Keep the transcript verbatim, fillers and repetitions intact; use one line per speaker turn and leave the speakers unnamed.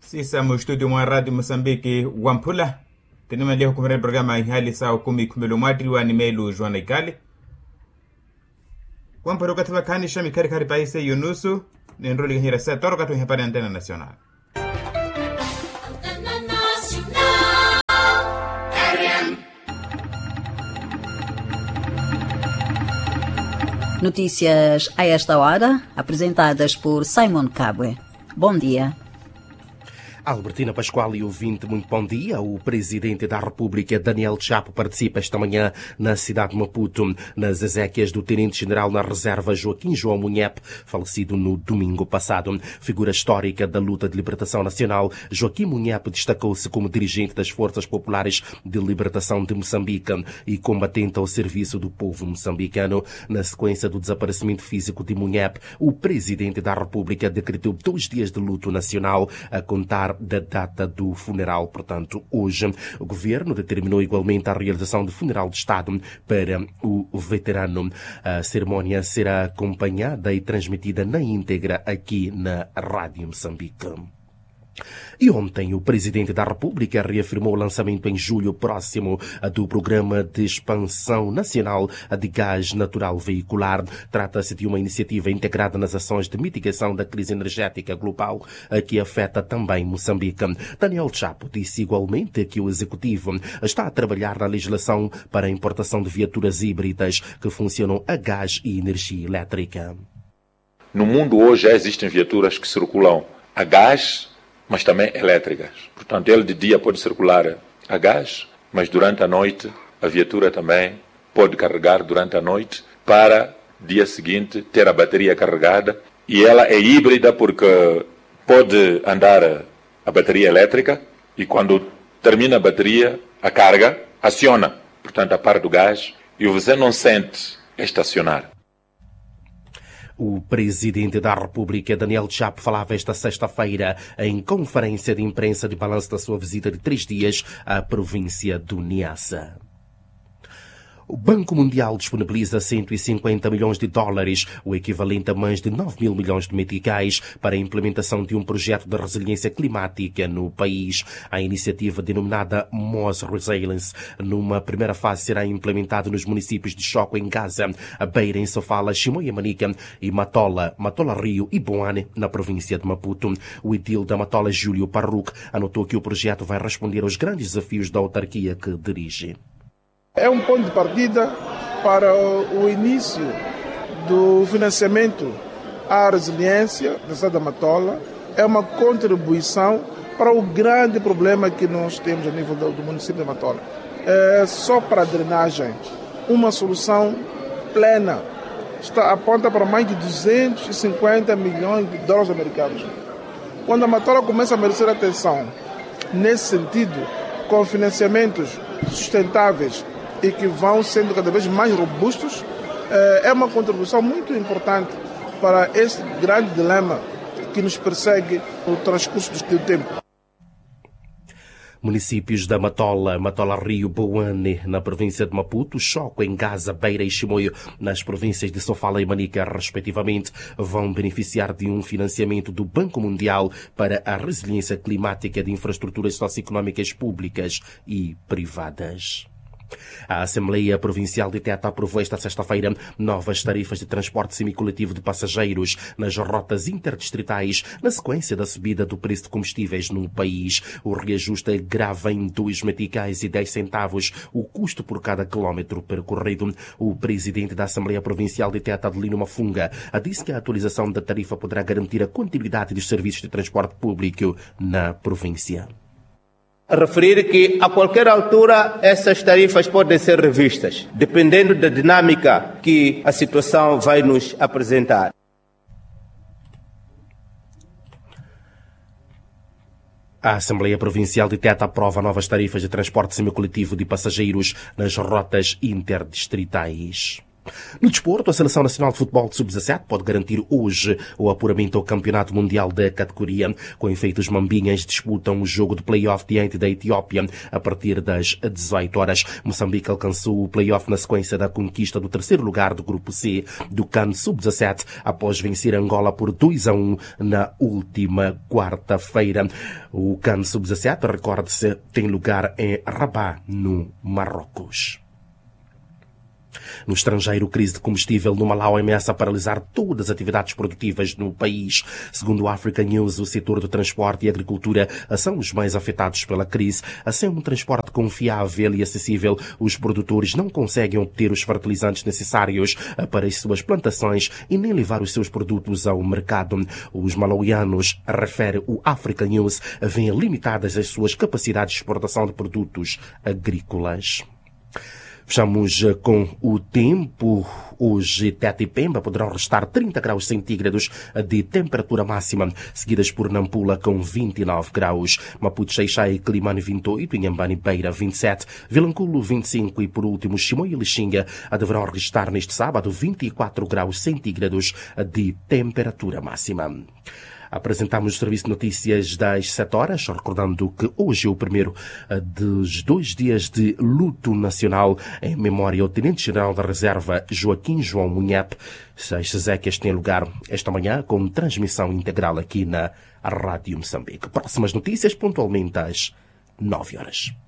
Sisa mu studio mwa Radio Mozambique Wampula. Tenema leo kumere programa hali saa kumi kumelo madri wa nimelu Joana Ikali. Wampuro kataba kanisha mikari kari paise yunusu. Nendroli ganyira saa toro katu hepari Antena Nacional.
Notícias a esta hora, apresentadas por Simon Cabwe. Bom dia.
Albertina Pascoal e ouvinte, muito bom dia. O Presidente da República, Daniel Chapo, participa esta manhã na cidade de Maputo, nas exéquias do Tenente-General na Reserva Joaquim João Munhep, falecido no domingo passado. Figura histórica da luta de libertação nacional, Joaquim Munhep destacou-se como dirigente das Forças Populares de Libertação de Moçambique e combatente ao serviço do povo moçambicano. Na sequência do desaparecimento físico de Munhep, o Presidente da República decretou dois dias de luto nacional a contar da data do funeral. Portanto, hoje o governo determinou igualmente a realização de funeral de Estado para o veterano. A cerimónia será acompanhada e transmitida na íntegra aqui na Rádio Moçambique. E ontem o Presidente da República reafirmou o lançamento em julho próximo do Programa de Expansão Nacional de Gás Natural Veicular. Trata-se de uma iniciativa integrada nas ações de mitigação da crise energética global que afeta também Moçambique. Daniel Chapo disse igualmente que o Executivo está a trabalhar na legislação para a importação de viaturas híbridas que funcionam a gás e energia elétrica.
No mundo hoje já existem viaturas que circulam a gás, mas também elétricas. Portanto, ele de dia pode circular a gás, mas durante a noite a viatura também pode carregar durante a noite para dia seguinte ter a bateria carregada. E ela é híbrida porque pode andar a bateria elétrica e quando termina a bateria, a carga aciona, portanto, a parte do gás e você não sente estacionar.
O Presidente da República, Daniel Chapo, falava esta sexta-feira em conferência de imprensa de balanço da sua visita de três dias à província do Niassa. O Banco Mundial disponibiliza cento e cinquenta milhões de dólares, o equivalente a mais de nove mil milhões de meticais, para a implementação de um projeto de resiliência climática no país. A iniciativa, denominada Moz Resilience, numa primeira fase será implementada nos municípios de Choco, em Gaza, Beira, em Sofala, Chimoio, Manica e Matola, Matola Rio e Boane, na província de Maputo. O edil da Matola, Júlio Parruc, anotou que o projeto vai responder aos grandes desafios da autarquia que dirige.
É um ponto de partida para o início do financiamento à resiliência da cidade da Matola. É uma contribuição para o grande problema que nós temos a nível do município da Matola. É só para a drenagem, uma solução plena. Está, aponta para mais de duzentos e cinquenta milhões de dólares americanos. Quando a Matola começa a merecer atenção nesse sentido, com financiamentos sustentáveis e que vão sendo cada vez mais robustos, é uma contribuição muito importante para esse grande dilema que nos persegue no transcurso do tempo.
Municípios da Matola, Matola Rio, Boane, na província de Maputo, Choco, em Gaza, Beira e Chimoio, nas províncias de Sofala e Manica, respectivamente, vão beneficiar de um financiamento do Banco Mundial para a resiliência climática de infraestruturas socioeconómicas públicas e privadas. A Assembleia Provincial de Teta aprovou esta sexta-feira novas tarifas de transporte semicoletivo de passageiros nas rotas interdistritais, na sequência da subida do preço de combustíveis no país. O reajuste agrava em dois meticais e dez centavos o custo por cada quilómetro percorrido. O presidente da Assembleia Provincial de Teta, Adelino Mafunga, disse que a atualização da tarifa poderá garantir a continuidade dos serviços de transporte público na província.
Referir que a qualquer altura essas tarifas podem ser revistas, dependendo da dinâmica que a situação vai nos apresentar.
A Assembleia Provincial de Teta aprova novas tarifas de transporte semicoletivo de passageiros nas rotas interdistritais. No desporto, a Seleção Nacional de Futebol de sub dezassete pode garantir hoje o apuramento ao Campeonato Mundial da categoria. Com efeito, os mambinhas disputam o jogo de play-off diante da Etiópia a partir das dezoito horas. Moçambique alcançou o play-off na sequência da conquista do terceiro lugar do Grupo C do CAN sub dezassete após vencer Angola por dois a um na última quarta-feira. O CAN sub dezassete, recorde-se, tem lugar em Rabat, no Marrocos. No estrangeiro, crise de combustível no Malau ameaça paralisar todas as atividades produtivas no país. Segundo o Africa News, o setor do transporte e agricultura são os mais afetados pela crise. Sem um transporte confiável e acessível, os produtores não conseguem obter os fertilizantes necessários para as suas plantações e nem levar os seus produtos ao mercado. Os malauianos, refere o Africa News, veem limitadas as suas capacidades de exportação de produtos agrícolas. Fechamos com o tempo. Hoje, Tete e Pemba poderão restar trinta graus centígrados de temperatura máxima, seguidas por Nampula com vinte e nove graus, Maputo, Xai-Xai e Climane vinte e oito, Inhambane e Beira vinte e sete, Vilanculo vinte e cinco e, por último, Chimoio e Lixinga deverão registrar neste sábado vinte e quatro graus centígrados de temperatura máxima. Apresentamos o Serviço de Notícias das sete horas, recordando que hoje é o primeiro dos dois dias de luto nacional em memória ao Tenente-General da Reserva Joaquim João Munhep. As exéquias têm lugar esta manhã com transmissão integral aqui na Rádio Moçambique. Próximas notícias pontualmente às nove horas.